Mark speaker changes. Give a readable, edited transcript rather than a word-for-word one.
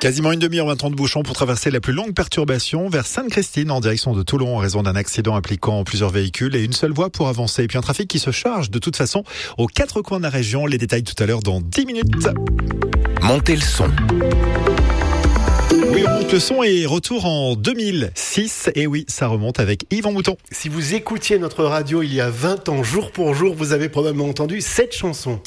Speaker 1: Quasiment une demi-heure 20 de bouchons pour traverser la plus longue perturbation vers Sainte-Christine en direction de Toulon en raison d'un accident impliquant plusieurs véhicules et une seule voie pour avancer. Et puis un trafic qui se charge de toute façon aux quatre coins de la région. Les détails tout à l'heure dans 10 minutes.
Speaker 2: Montez le son.
Speaker 1: Oui, on monte le son et retour en 2006. Et oui, ça remonte avec Yvan Mouton.
Speaker 3: Si vous écoutiez notre radio il y a 20 ans, jour pour jour, vous avez probablement entendu cette chanson.